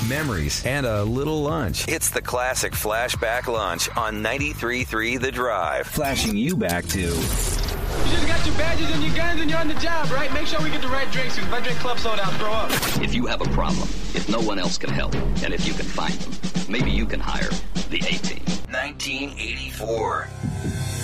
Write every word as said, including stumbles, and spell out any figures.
memories, and a little lunch. It's the classic Flashback Lunch on ninety-three point three The Drive. Flashing you back to... You just got your badges and your guns and you're on the job, right? Make sure we get the right drinks. If I drink club soda, I'll throw up. If you have a problem, if no one else can help, and if you can find them, maybe you can hire the A-Team. nineteen eighty-four.